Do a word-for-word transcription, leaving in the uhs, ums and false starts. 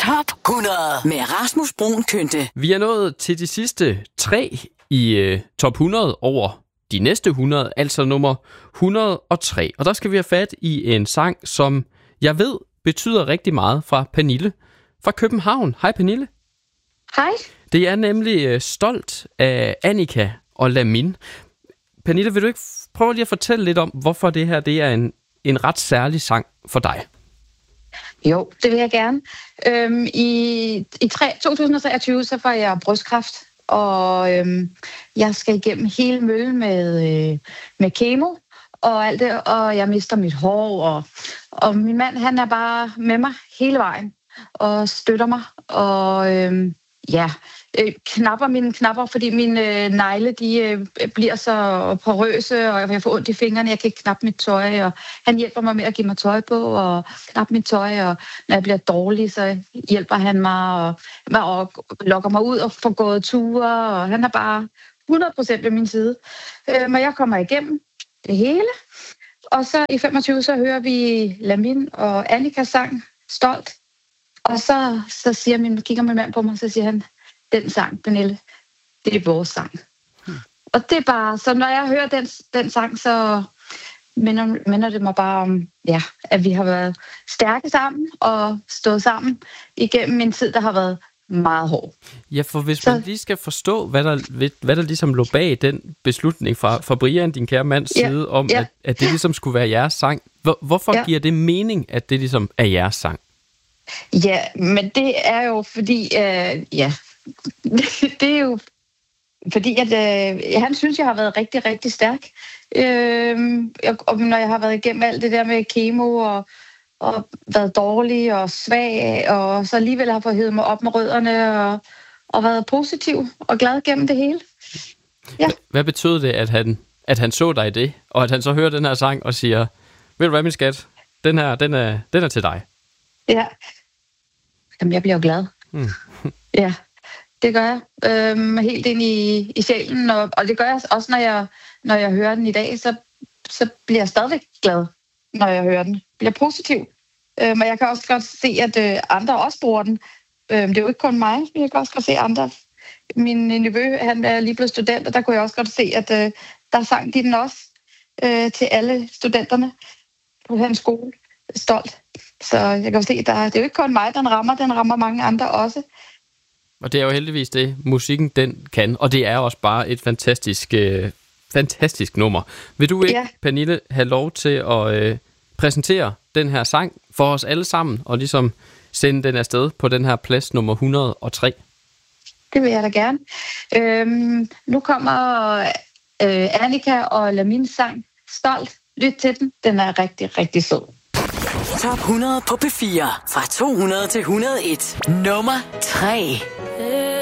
Top hundrede med Rasmus Bruun Kynte. Vi er nået til de sidste tre i øh, top hundrede over de næste hundrede, altså nummer et hundrede og tre. Og der skal vi have fat i en sang, som jeg ved betyder rigtig meget fra Pernille fra København. Hej Pernille. Hej. Det er nemlig øh, Stolt af Annika og Lamin. Pernille, vil du ikke prøve lige at fortælle lidt om, hvorfor det her det er en, en ret særlig sang for dig? Jo, det vil jeg gerne. Øhm, I i to tusind og treogtyve så får jeg brystkræft, og øhm, jeg skal igennem hele møllen med, øh, med kemo og alt det, og jeg mister mit hår, og, og min mand han er bare med mig hele vejen og støtter mig, og øhm, ja, øh, knapper mine knapper, fordi mine øh, negle de øh, bliver så porøse, og jeg får ondt i fingrene, jeg kan ikke knappe mit tøj, og han hjælper mig med at give mig tøj på, og knappe mit tøj, og når jeg bliver dårlig, så hjælper han mig, og, og lokker mig ud og får gået ture, og han er bare hundrede procent ved min side. Øh, men jeg kommer igennem det hele, og så i femogtyve, så hører vi Lamin og Annikas sang, Stolt, og så, så siger min, kigger min mand på mig, så siger han, den sang, Pernille, det er vores sang. Hmm. Og det er bare, så når jeg hører den, den sang, så minder, minder det mig bare om, ja, at vi har været stærke sammen og stået sammen igennem en tid, der har været meget hård. Ja, for hvis så, man lige skal forstå, hvad der, hvad der ligesom lå bag den beslutning fra, fra Brian, din kære mands ja, side, om ja. at, at det ligesom skulle være jeres sang, hvor, hvorfor ja. giver det mening, at det ligesom er jeres sang? Ja, men det er jo fordi, øh, ja, det er jo fordi, at øh, han synes, jeg har været rigtig, rigtig stærk. Øh, og når jeg har været igennem alt det der med kemo og, og været dårlig og svag, og så alligevel har fået hævet mig op med rødderne og, og været positiv og glad gennem det hele. Ja. Hvad betød det, at han, at han så dig i det, og at han så hører den her sang og siger, ved du hvad, min skat, den her, den er, den er til dig? Ja. Jamen, jeg bliver jo glad. Mm. Ja, det gør jeg. Øhm, helt ind i, i sjælen, og, og det gør jeg også, når jeg, når jeg hører den i dag, så, så bliver jeg stadigvæk glad, når jeg hører den. Jeg bliver positiv. Øhm, og jeg kan også godt se, at øh, andre også bruger den. Øhm, det er jo ikke kun mig, men jeg kan også godt se andre. Min nevø, han er lige blevet student, og der kunne jeg også godt se, at øh, der sang de den også øh, til alle studenterne på hans skole. Stolt. Så jeg kan se, at der, det er jo ikke kun mig, den rammer, den rammer mange andre også. Og det er jo heldigvis det, musikken den kan, og det er også bare et fantastisk, øh, fantastisk nummer. Vil du ikke, ja. Pernille, have lov til at øh, præsentere den her sang for os alle sammen, og ligesom sende den afsted på den her plads nummer et hundrede og tre? Det vil jeg da gerne. Øhm, nu kommer øh, Annika og Lamins sang, Stolt. Lyt til den, den er rigtig, rigtig sød. Top hundrede på P fire. Fra to hundrede til et hundrede og en. Nummer tre.